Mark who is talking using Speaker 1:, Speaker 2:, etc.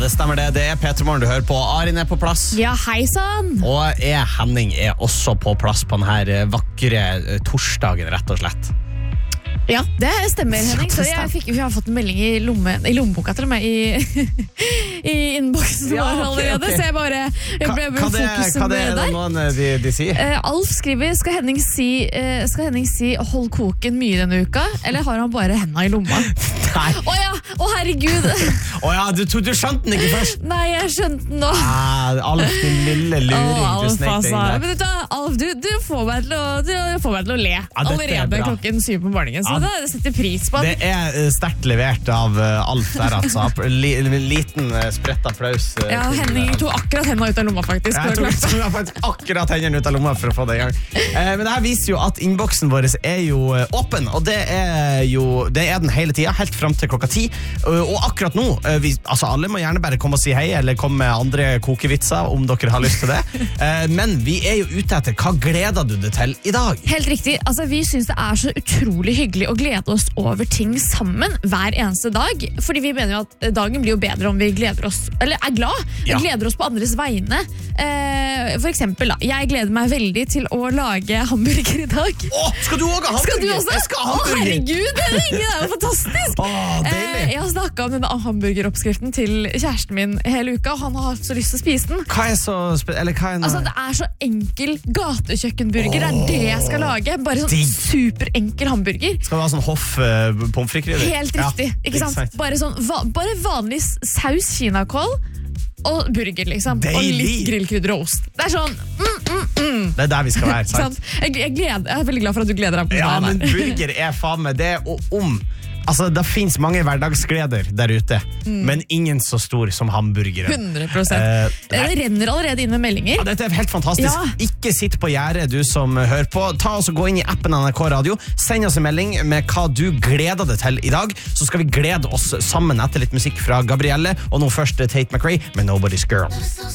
Speaker 1: det stemmer det. Det Petremorgen du hører på. Arin på plass.
Speaker 2: Ja, hei sann.
Speaker 1: Og Henning også på plass på denne vakre torsdagen, rett og slett.
Speaker 2: Ja, det stemmer, Henning. Så vi har fått en melding i lommeboka til meg i innboksen vår allerede. Så jeg bare ble fokuset
Speaker 1: Hva det
Speaker 2: der.
Speaker 1: Noen de sier?
Speaker 2: Alf skriver, skal Henning si hold koken mye denne uka, eller har han bare hendene i lomma?
Speaker 1: Nei.
Speaker 2: Å herregud.
Speaker 1: Du skjønte den ikke først.
Speaker 2: Nei, jeg skjønte den nå.
Speaker 1: Alf, din lille luring.
Speaker 2: Alf, altså. Men Alf, du får meg til å le allerede klokken 7 på morgenen. Så det setter pris på.
Speaker 1: Det sterkt levert av Alf der, altså. Liten spredt applaus.
Speaker 2: Ja, Henning tok akkurat hendene ut av lomma, faktisk.
Speaker 1: Jeg tok faktisk akkurat hendene ut av lomma for å få det i gang. Men det her viser jo at innboksen vår jo åpen, og det den hele tiden, helt frem til klokka 10. Og akkurat nå, alle må gjerne bare komme og si hei, eller komme med andre kokevitser, om dere har lyst til det. Men vi jo ute etter, hva gleder du deg til i dag?
Speaker 2: Helt riktig, vi synes det så utrolig hyggelig å glede oss over ting sammen hver eneste dag, fordi vi mener jo at dagen blir jo bedre om vi gleder oss, eller glad, gleder oss på andres vegne. For eksempel, jeg gleder meg veldig til å lage hamburger i dag.
Speaker 1: Skal du også ha hamburger?
Speaker 2: Skal du også?
Speaker 1: Jeg skal ha hamburger!
Speaker 2: Herregud, det jo fantastisk!
Speaker 1: Deilig!
Speaker 2: Jeg har snakket om denne hamburgeroppskriften til kjæresten min hele uka, og han har hatt så lyst til å spise den.
Speaker 1: Hva så
Speaker 2: det så enkel gatekjøkkenburger, det jeg skal lage. Bare sånn superenkel hamburger.
Speaker 1: Skal du ha sånn hoff pommes frites-krydder?
Speaker 2: Helt riktig, ikke sant? Bare vanlig saus kinakål og burger, liksom.
Speaker 1: Deilig.
Speaker 2: Og litt grillkrydder og ost. Det sånn
Speaker 1: Det der vi skal være, sant?
Speaker 2: Jeg veldig glad for at du gleder deg på
Speaker 1: Ja, men burger faen med det, og det finnes mange hverdagsgleder der ute, men ingen så stor som hamburgere.
Speaker 2: 100%. Det renner allerede inn med meldinger.
Speaker 1: Ja, dette helt fantastisk. Ja. Ikke sitt på gjerdet, du som hører på. Gå inn i appen NRK Radio, send oss en melding med hva du gleder deg til i dag, så skal vi glede oss sammen etter litt musikk fra Gabrielle, og nå først Tate McRae med Nobody's Girl.